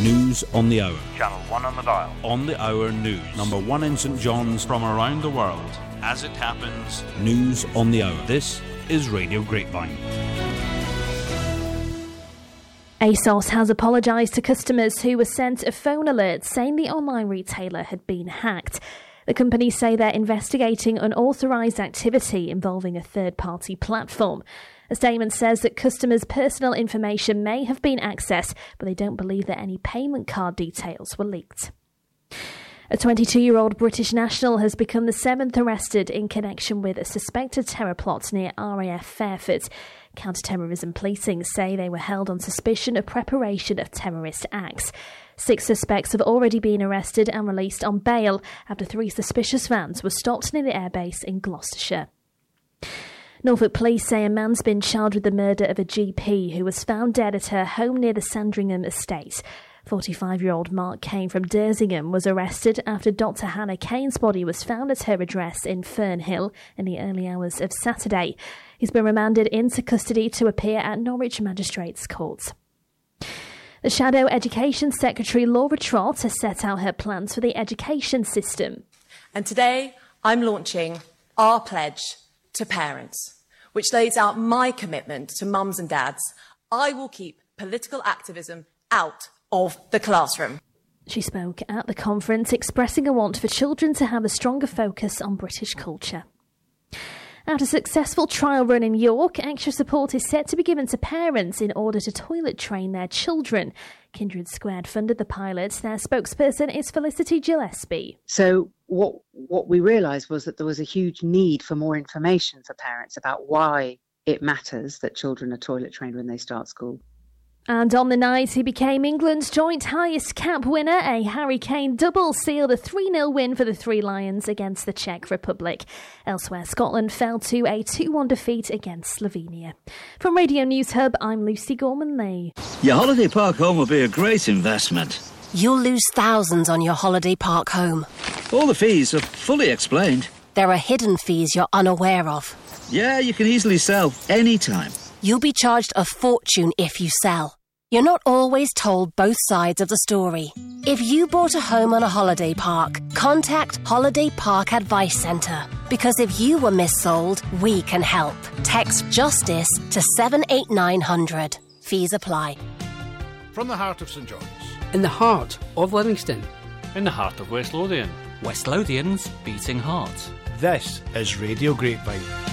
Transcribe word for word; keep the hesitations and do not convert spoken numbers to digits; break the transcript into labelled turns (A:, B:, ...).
A: News on the Hour.
B: Channel one on the dial.
A: On the Hour News. Number one in St John's.
C: From around the world. As it happens.
A: News on the Hour. This is Radio Grapevine.
D: ASOS has apologised to customers who were sent a phone alert saying the online retailer had been hacked. The company say they're investigating unauthorised activity involving a third-party platform. A statement says that customers' personal information may have been accessed, but they don't believe that any payment card details were leaked. A twenty-two-year-old British national has become the seventh arrested in connection with a suspected terror plot near R A F Fairford. Counter-terrorism policing say they were held on suspicion of preparation of terrorist acts. Six suspects have already been arrested and released on bail after three suspicious vans were stopped near the airbase in Gloucestershire. Norfolk police say a man's been charged with the murder of a G P who was found dead at her home near the Sandringham estate. forty-five-year-old Mark Kane from Dersingham was arrested after Doctor Hannah Kane's body was found at her address in Fernhill in the early hours of Saturday. He's been remanded into custody to appear at Norwich Magistrates' Court. The Shadow Education Secretary Laura Trott has set out her plans for the education system.
E: And today I'm launching our pledge to parents, which lays out my commitment to mums and dads. I will keep political activism out of the classroom.
D: She spoke at the conference expressing a want for children to have a stronger focus on British culture. After a successful trial run in York, extra support is set to be given to parents in order to toilet train their children. Kindred Squared funded the pilot. Their spokesperson is Felicity Gillespie.
F: So what what we realised was that there was a huge need for more information for parents about why it matters that children are toilet trained when they start school.
D: And on the night, he became England's joint highest cap winner. A Harry Kane double sealed a three nil win for the Three Lions against the Czech Republic. Elsewhere, Scotland fell to a two one defeat against Slovenia. From Radio News Hub, I'm Lucy Gorman-Lee.
G: Your holiday park home will be a great investment.
H: You'll lose thousands on your holiday park home.
G: All the fees are fully explained.
H: There are hidden fees you're unaware of.
G: Yeah, you can easily sell anytime.
H: You'll be charged a fortune if you sell. You're not always told both sides of the story. If you bought a home on a holiday park, contact Holiday Park Advice Centre. Because if you were missold, we can help. Text JUSTICE to seven eight nine hundred. Fees apply.
I: From the heart of St John's.
J: In the heart of Livingston.
K: In the heart of West Lothian.
L: West Lothian's beating heart.
I: This is Radio Grapevine.